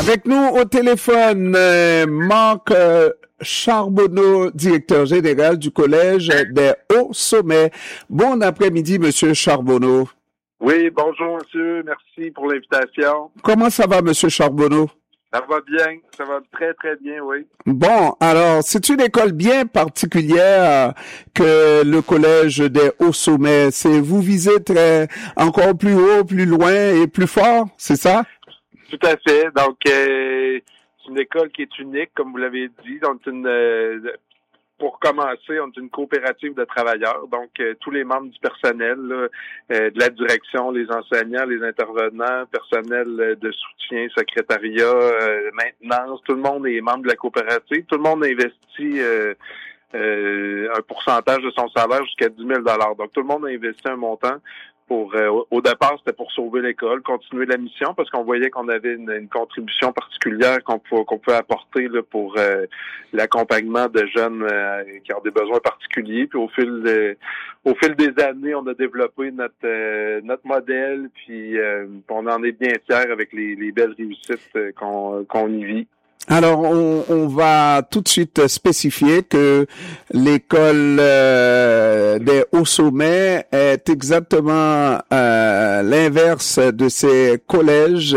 Avec nous au téléphone, Marc Charbonneau, directeur général du Collège des Hauts-Sommets. Bon après-midi, Monsieur Charbonneau. Oui, bonjour, monsieur. Merci pour l'invitation. Comment ça va, Monsieur Charbonneau? Ça va bien. Ça va très, très bien, oui. Bon, alors, c'est une école bien particulière que le Collège des Hauts-Sommets. Vous visez encore plus haut, plus loin et plus fort, c'est ça? Tout à fait. Donc, c'est une école qui est unique, comme vous l'avez dit. Donc, pour commencer, on est une coopérative de travailleurs. Donc, tous les membres du personnel, de la direction, les enseignants, les intervenants, personnel de soutien, secrétariat, maintenance, tout le monde est membre de la coopérative. Tout le monde investit un pourcentage de son salaire jusqu'à 10 000 $. Donc, tout le monde a investi un montant. Au départ, c'était pour sauver l'école, continuer la mission, parce qu'on voyait qu'on avait une contribution particulière qu'on peut apporter là, pour l'accompagnement de jeunes qui ont des besoins particuliers. Puis au fil des années, on a développé notre modèle, puis on en est bien fiers avec les belles réussites qu'on y vit. Alors, on va tout de suite spécifier que l'école des Hauts-Sommets est exactement l'inverse de ces collèges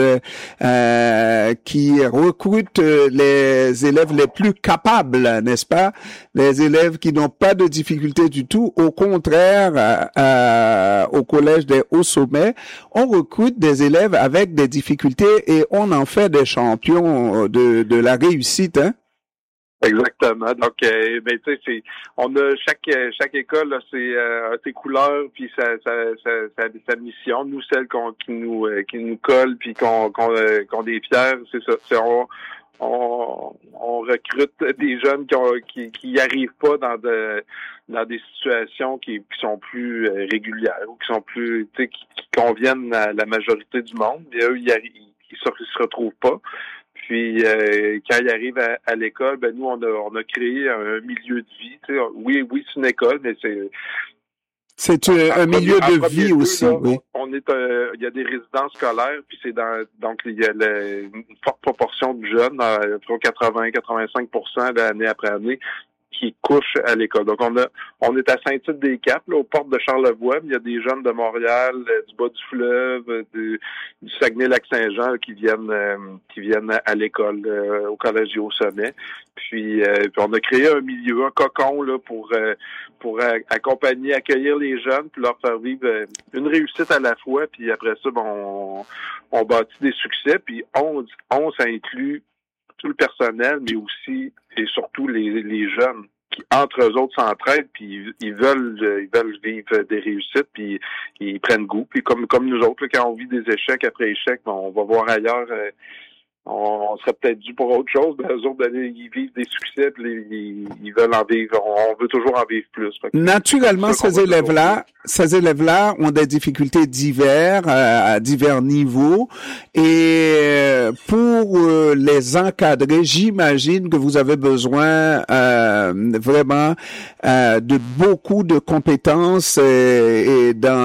qui recrutent les élèves les plus capables, n'est-ce pas? Les élèves qui n'ont pas de difficultés du tout. Au contraire, au collège des Hauts-Sommets, on recrute des élèves avec des difficultés et on en fait des champions de la réussite, hein? Exactement. Donc, ben tu sais, on a chaque école a ses couleurs puis sa mission. Nous, celles qui nous collent puis qu'on est fiers, c'est ça. On recrute des jeunes qui y arrivent pas dans des situations qui sont plus régulières ou qui sont plus qui conviennent à la majorité du monde. Et eux, ils se retrouvent pas. Puis quand ils arrivent à l'école, ben nous on a créé un milieu de vie. Tu sais, oui, c'est une école, mais c'est un milieu de vie aussi. Là, oui. Il y a des résidences scolaires, puis donc il y a une forte proportion de jeunes, 80-85% l'année après année, qui couchent à l'école. Donc, on est à Saint-Tite-des-Caps, là, aux portes de Charlevoix, mais il y a des jeunes de Montréal, du bas du fleuve, du Saguenay-Lac-Saint-Jean qui viennent à l'école, au Collège des Hauts-Sommets. Puis on a créé un milieu, un cocon, là, pour accompagner, accueillir les jeunes, puis leur faire vivre une réussite à la fois. Puis après ça, on bâtit des succès. Puis ça inclut tout le personnel, mais aussi et surtout les jeunes qui entre eux autres s'entraident, puis ils veulent vivre des réussites, puis ils prennent goût. Puis comme nous autres, là, quand on vit des échecs après échecs, on va voir ailleurs. On serait peut-être dû pour autre chose, mais eux autres, ils vivent des succès, puis ils veulent en vivre. On veut toujours en vivre plus. Naturellement, ces élèves-là ont des difficultés à divers niveaux. Et pour les encadrer, j'imagine que vous avez besoin vraiment de beaucoup de compétences et dans